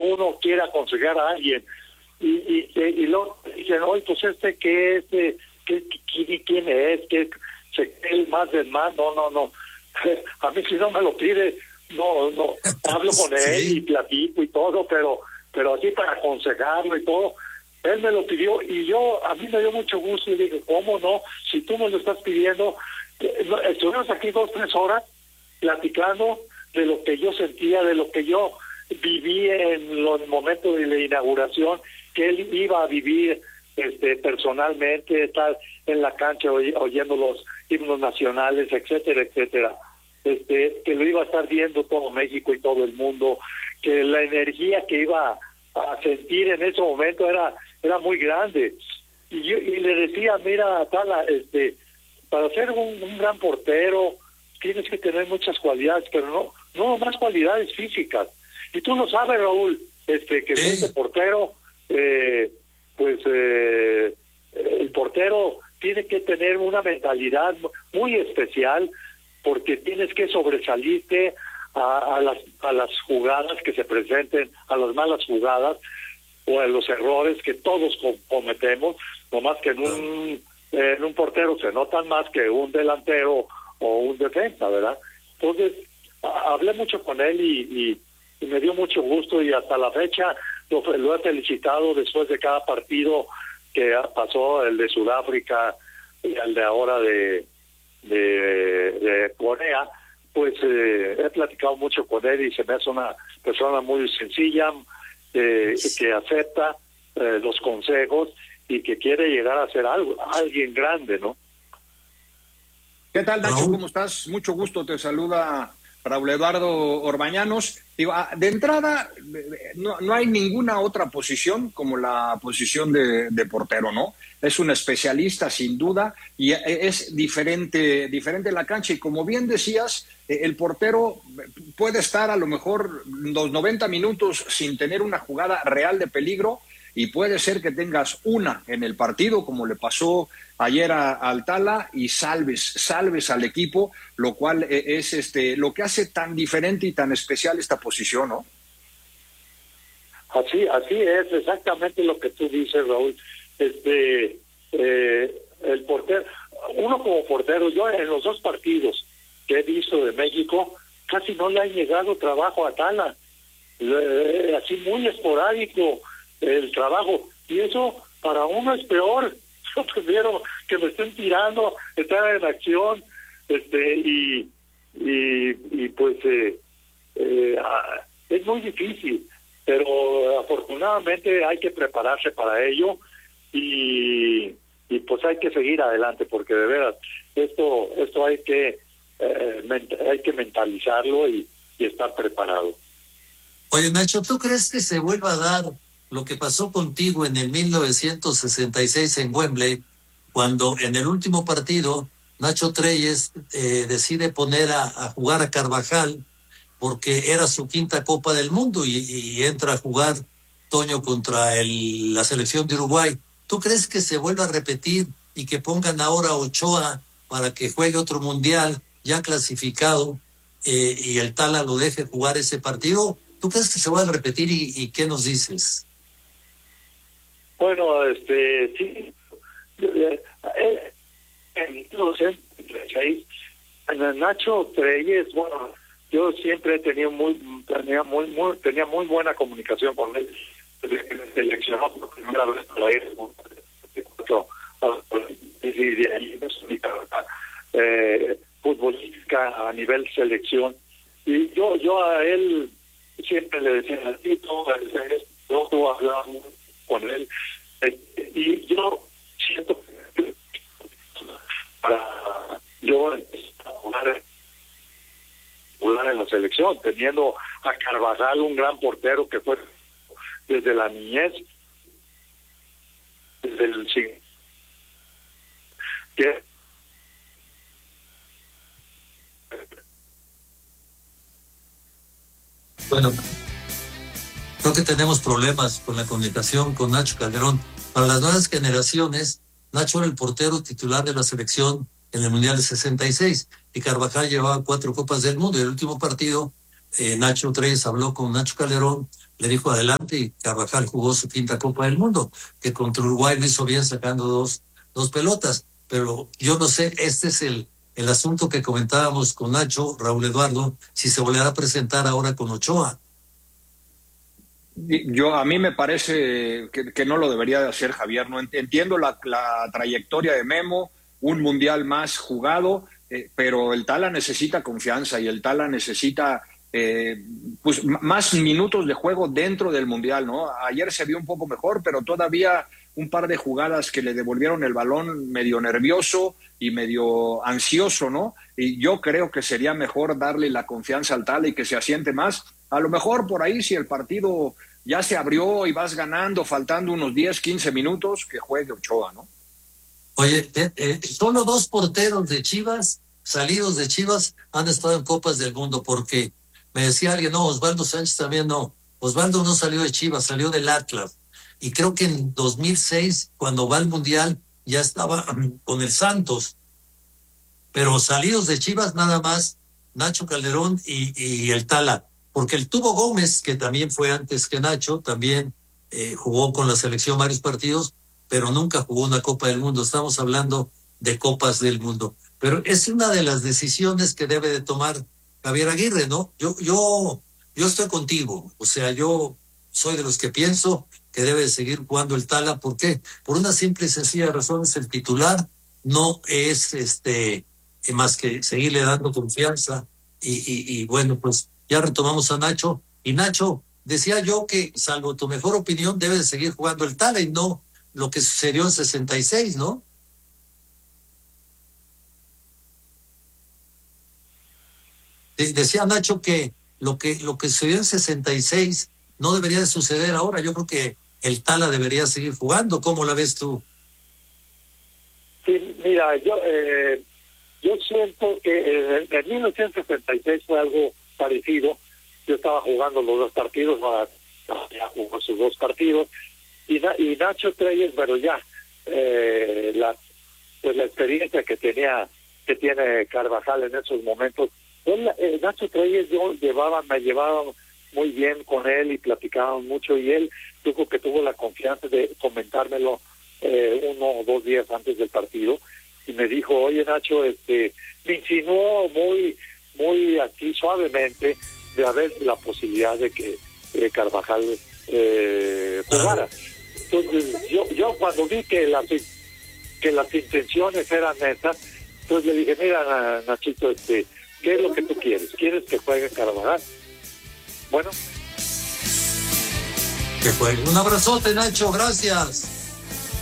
uno quiere aconsejar a alguien y luego dicen, oye, pues ¿qué es? ¿Quién es? ¿Qué se cree el más del más? No. A mí si no me lo pide, no, hablo con él y platico y todo, pero así para aconsejarlo y todo, él me lo pidió y a mí me dio mucho gusto y dije, ¿cómo no? Si tú me lo estás pidiendo, estuvimos aquí 2-3 horas platicando de lo que yo sentía, de lo que yo viví en los momentos de la inauguración, que él iba a vivir personalmente, estar en la cancha oyendo los himnos nacionales, etcétera, etcétera. Que lo iba a estar viendo todo México y todo el mundo, que la energía que iba a sentir en ese momento era muy grande. Y le decía, mira, Tala, para ser un gran portero tienes que tener muchas cualidades, pero no más cualidades físicas. Y tú lo sabes, Raúl, que este portero, el portero tiene que tener una mentalidad muy especial, porque tienes que sobresalirte a las jugadas que se presenten, a las malas jugadas o a los errores que todos cometemos, no más que en un portero se notan más que un delantero o un defensa, ¿verdad? Entonces, hablé mucho con él y me dio mucho gusto, y hasta la fecha lo he felicitado después de cada partido que pasó, el de Sudáfrica y el de ahora de Corea. Pues he platicado mucho con él y se me hace una persona muy sencilla, que acepta los consejos y que quiere llegar a ser alguien grande, ¿no? ¿Qué tal, Nacho? ¿Cómo estás? Mucho gusto, te saluda Raúl Eduardo Orbañanos. Digo, de entrada, no hay ninguna otra posición como la posición de portero, ¿no? Es un especialista, sin duda, y es diferente la cancha. Y como bien decías, el portero puede estar a lo mejor los 90 minutos sin tener una jugada real de peligro, y puede ser que tengas una en el partido, como le pasó ayer al Tala, y salves al equipo, lo cual es lo que hace tan diferente y tan especial esta posición, ¿no? Así es, exactamente lo que tú dices, Raúl. El portero, uno como portero, yo en los 2 partidos que he visto de México, casi no le ha llegado trabajo a Tala, así muy esporádico el trabajo, y eso para uno es peor. Yo prefiero que me estén tirando, estar en acción, y pues es muy difícil, pero afortunadamente hay que prepararse para ello, y pues hay que seguir adelante, porque de veras esto hay que mentalizarlo y estar preparado. Oye, Nacho, ¿tú crees que se vuelva a dar lo que pasó contigo en el 1966 en Wembley, cuando en el último partido Nacho Treyes decide poner a jugar a Carvajal porque era su 5ª Copa del Mundo y entra a jugar Toño contra la selección de Uruguay? ¿Tú crees que se vuelva a repetir y que pongan ahora a Ochoa para que juegue otro mundial ya clasificado y el Tala lo deje jugar ese partido? ¿Tú crees que se va a repetir y qué nos dices? Bueno, sí. En Nacho Treyes, bueno, yo siempre tenía muy buena comunicación con él. Me seleccionó por primera vez para ir y de ahí futbolística a nivel selección. Y yo a él siempre le decía a Tito, yo hablaba con él, y yo siento que para yo jugar en la selección, teniendo a Carvajal, un gran portero que fue desde la niñez, desde el que bueno, creo que tenemos problemas con la comunicación con Nacho Calderón. Para las nuevas generaciones, Nacho era el portero titular de la selección en el Mundial de 66 y Carvajal llevaba 4 Copas del Mundo. Y el último partido, Nacho Treyes habló con Nacho Calderón le dijo adelante y Carvajal jugó su quinta Copa del Mundo, que contra Uruguay lo hizo bien sacando dos pelotas. Pero yo no sé, este es el asunto que comentábamos con Nacho, Raúl Eduardo, si se volverá a presentar ahora con Ochoa. A mí me parece que no lo debería de hacer Javier. No entiendo la trayectoria de Memo, un mundial más jugado, pero el Tala necesita confianza y el Tala necesita pues más minutos de juego dentro del mundial, ¿no? Ayer se vio un poco mejor, pero todavía un par de jugadas que le devolvieron el balón medio nervioso y medio ansioso, ¿no? Y yo creo que sería mejor darle la confianza al Tala y que se asiente más. A lo mejor por ahí, si el partido ya se abrió y vas ganando, faltando unos 10, 15 minutos, que juegue Ochoa, ¿no? Oye, solo 2 porteros de Chivas, salidos de Chivas, han estado en Copas del Mundo, porque me decía alguien, no, Osvaldo Sánchez también no. Osvaldo no salió de Chivas, salió del Atlas. Y creo que en 2006, cuando va al Mundial, ya estaba con el Santos. Pero salidos de Chivas nada más, Nacho Calderón y el Tala. Porque el Tubo Gómez, que también fue antes que Nacho, también jugó con la selección varios partidos, pero nunca jugó una Copa del Mundo. Estamos hablando de Copas del Mundo. Pero es una de las decisiones que debe de tomar Javier Aguirre, ¿no? Yo estoy contigo. O sea, yo soy de los que pienso que debe de seguir jugando el Tala. ¿Por qué? Por una simple y sencilla razón, es el titular, no es más que seguirle dando confianza. Y bueno, pues ya retomamos a Nacho. Y Nacho, decía yo que, salvo tu mejor opinión, debe de seguir jugando el Tala y no lo que sucedió en 66, ¿no? Decía Nacho que lo que sucedió en 66 no debería de suceder ahora. Yo creo que el Tala debería seguir jugando. ¿Cómo la ves tú? Sí, mira, yo siento que en 1966 fue algo parecido. Yo estaba jugando los 2 partidos, ya jugó sus 2 partidos, y Nacho Treyes, pero ya la experiencia que tiene Carvajal en esos momentos, Nacho Treyes me llevaba muy bien con él y platicábamos mucho, y él dijo que tuvo la confianza de comentármelo 1 o 2 días antes del partido, y me dijo, oye Nacho, me insinuó muy aquí suavemente de haber la posibilidad de que Carvajal jugara. Entonces yo cuando vi que las intenciones eran esas, entonces le dije, mira Nachito, ¿qué es lo que tú quieres? ¿Quieres que juegue Carvajal? Bueno, Que juegue. Un abrazote, Nacho, gracias.